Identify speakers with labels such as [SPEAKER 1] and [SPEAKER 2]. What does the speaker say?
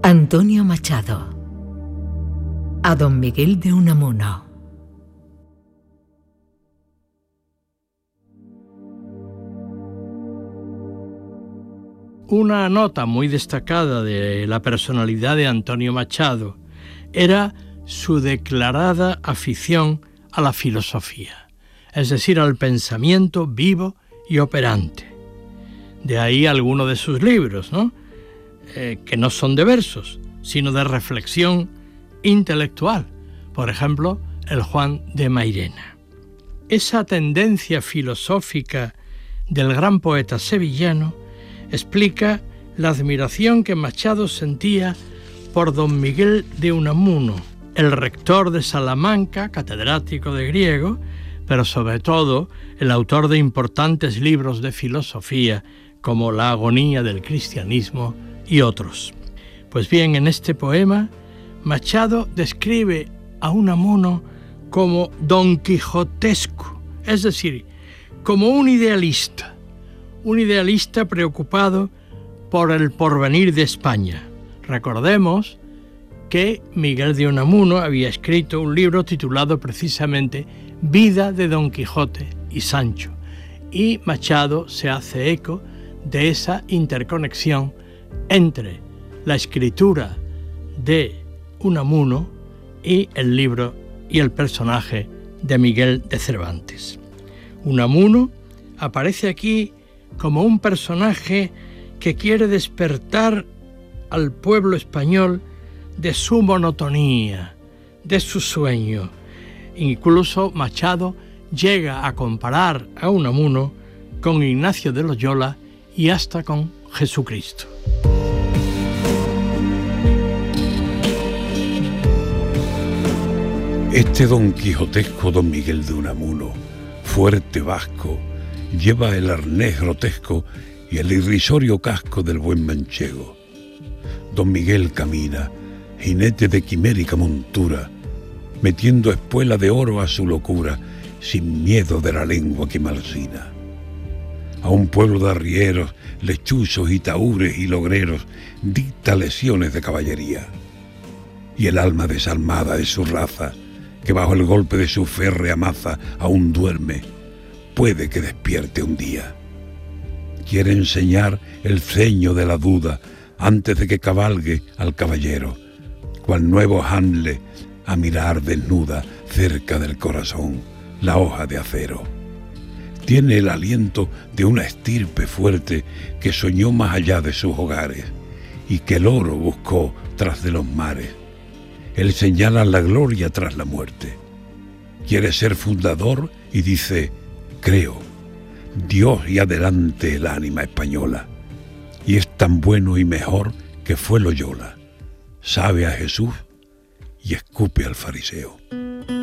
[SPEAKER 1] Antonio Machado. A don Miguel de Unamuno.
[SPEAKER 2] Una nota muy destacada de la personalidad de Antonio Machado era su declarada afición a la filosofía, es decir, al pensamiento vivo y operante. De ahí algunos de sus libros, que no son de versos, sino de reflexión intelectual. Por ejemplo, el Juan de Mairena. Esa tendencia filosófica del gran poeta sevillano explica la admiración que Machado sentía por don Miguel de Unamuno, el rector de Salamanca, catedrático de griego, pero sobre todo el autor de importantes libros de filosofía como La agonía del cristianismo y otros. Pues bien, en este poema, Machado describe a Unamuno como don quijotesco, es decir, como un idealista preocupado por el porvenir de España. Recordemos que Miguel de Unamuno había escrito un libro titulado precisamente Vida de Don Quijote y Sancho, y Machado se hace eco de esa interconexión entre la escritura de Unamuno y el libro y el personaje de Miguel de Cervantes. Unamuno aparece aquí como un personaje que quiere despertar al pueblo español de su monotonía, de su sueño. Incluso Machado llega a comparar a Unamuno con Ignacio de Loyola y hasta con Jesucristo.
[SPEAKER 3] Este don quijotesco don Miguel de Unamuno, fuerte vasco, lleva el arnés grotesco y el irrisorio casco del buen manchego. Don Miguel camina, jinete de quimérica montura, metiendo espuela de oro a su locura, sin miedo de la lengua que malsina. A un pueblo de arrieros, lechuzos y tahúres y logreros, dicta lecciones de caballería. Y el alma desalmada de su raza, que bajo el golpe de su férrea maza aún duerme, puede que despierte un día. Quiere enseñar el ceño de la duda antes de que cabalgue al caballero, cual nuevo Hamlet a mirar desnuda cerca del corazón la hoja de acero. Tiene el aliento de una estirpe fuerte que soñó más allá de sus hogares y que el oro buscó tras de los mares. Él señala la gloria tras la muerte. Quiere ser fundador y dice: creo, Dios y adelante el ánima española. Y es tan bueno y mejor que fue Loyola. Sabe a Jesús y escupe al fariseo.